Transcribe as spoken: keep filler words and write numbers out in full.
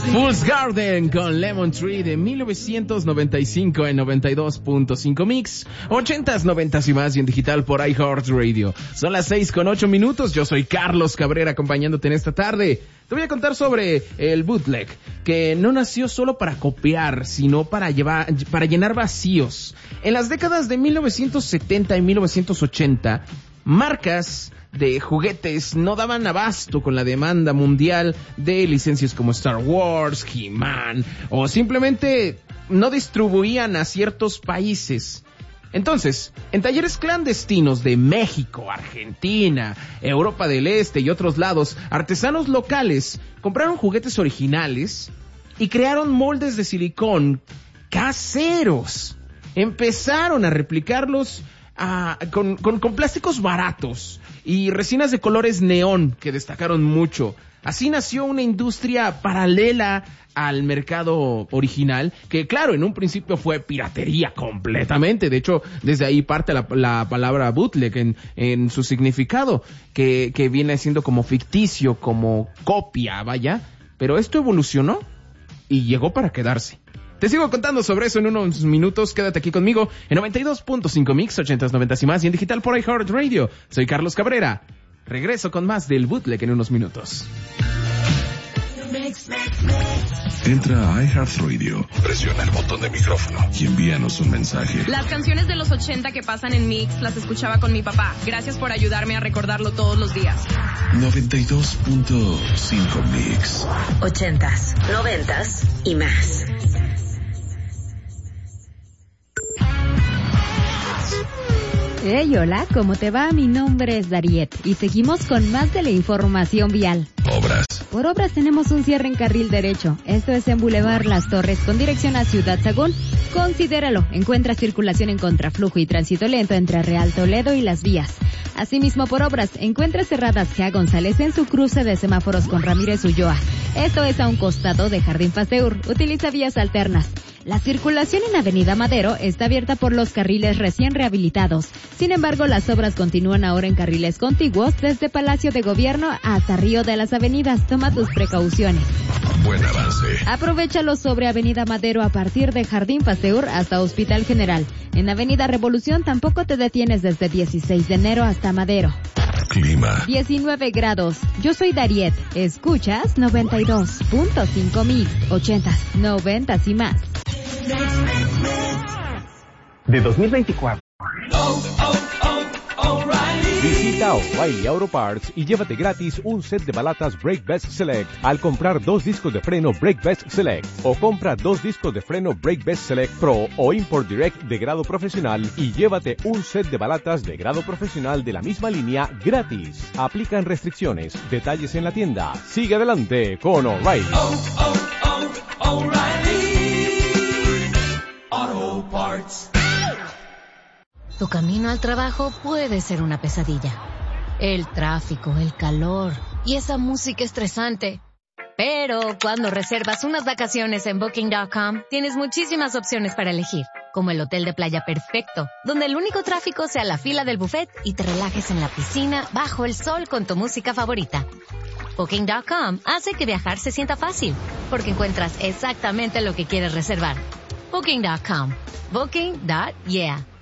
Fool's Garden con Lemon Tree de mil novecientos noventa y cinco en noventa y dos punto cinco Mix, ochentas, noventas y más y en digital por iHeartRadio. Son las seis con ocho minutos, yo soy Carlos Cabrera acompañándote en esta tarde. Te voy a contar sobre el bootleg, que no nació solo para copiar, sino para llevar, para llenar vacíos. En las décadas de mil novecientos setenta y mil novecientos ochenta, marcas de juguetes no daban abasto con la demanda mundial de licencias como Star Wars, He-Man, o simplemente no distribuían a ciertos países. Entonces, en talleres clandestinos de México, Argentina, Europa del Este y otros lados, artesanos locales compraron juguetes originales y crearon moldes de silicón caseros. Empezaron a replicarlos a, con, con, con plásticos baratos y resinas de colores neón que destacaron mucho. Así nació una industria paralela al mercado original, que claro, en un principio fue piratería completamente. De hecho, desde ahí parte la, la palabra bootleg en, en su significado, que, que viene siendo como ficticio, como copia, vaya. Pero esto evolucionó y llegó para quedarse. Te sigo contando sobre eso en unos minutos. Quédate aquí conmigo en noventa y dos punto cinco Mix, ochentas, noventas y más y en digital por iHeartRadio. Soy Carlos Cabrera. Regreso con más del bootleg en unos minutos. Entra a iHeartRadio, presiona el botón de micrófono y envíanos un mensaje. Las canciones de los ochenta que pasan en Mix las escuchaba con mi papá. Gracias por ayudarme a recordarlo todos los días. noventa y dos punto cinco Mix. Ochentas, noventas y más. Hey, hola, ¿cómo te va? Mi nombre es Dariet y seguimos con más de la información vial. Obras. Por obras tenemos un cierre en carril derecho. Esto es en Boulevard Las Torres con dirección a Ciudad Sagún. Considéralo. Encuentra circulación en contraflujo y tránsito lento entre Real Toledo y Las Vías. Asimismo, por obras, encuentra cerradas G. González en su cruce de semáforos con Ramírez Ulloa. Esto es a un costado de Jardín Pasteur. Utiliza vías alternas. La circulación en Avenida Madero está abierta por los carriles recién rehabilitados. Sin embargo, las obras continúan ahora en carriles contiguos desde Palacio de Gobierno hasta Río de las Avenidas. Toma tus precauciones. Buen avance. Aprovechalo sobre Avenida Madero a partir de Jardín Pasteur hasta Hospital General. En Avenida Revolución tampoco te detienes desde dieciséis de enero hasta Madero. Clima. diecinueve grados. Yo soy Dariet. Escuchas noventa y dos punto cinco Mix, ochentas, noventas y más. De dos mil veinticuatro. Oh, oh, oh, O'Reilly. Visita O'Reilly Auto Parts y llévate gratis un set de balatas Brake Best Select al comprar dos discos de freno Brake Best Select, o compra dos discos de freno Brake Best Select Pro o Import Direct de grado profesional y llévate un set de balatas de grado profesional de la misma línea gratis. Aplican restricciones. Detalles en la tienda. Sigue adelante con O'Reilly. Oh, oh, oh, O'Reilly Auto Parts. Tu camino al trabajo puede ser una pesadilla. El tráfico, el calor y esa música estresante. Pero cuando reservas unas vacaciones en Booking punto com, tienes muchísimas opciones para elegir, como el hotel de playa perfecto, donde el único tráfico sea la fila del buffet y te relajes en la piscina bajo el sol con tu música favorita. Booking punto com hace que viajar se sienta fácil, porque encuentras exactamente lo que quieres reservar. Booking punto com. Booking. Yeah.